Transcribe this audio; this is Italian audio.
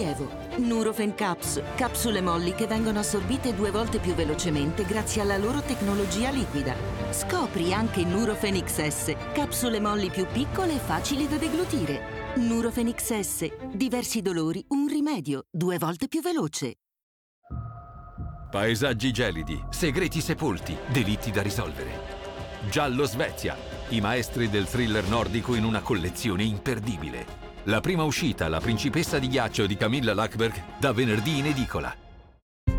sollievo. Nurofen Caps, capsule molli che vengono assorbite 2 volte più velocemente grazie alla loro tecnologia liquida. Scopri anche Nurofen XS, capsule molli più piccole e facili da deglutire. Nurofen XS, diversi dolori, un rimedio, 2 volte più veloce. Paesaggi gelidi, segreti sepolti, delitti da risolvere. Giallo Svezia, i maestri del thriller nordico in una collezione imperdibile. La prima uscita, La principessa di ghiaccio di Camilla Lackberg, da venerdì in edicola.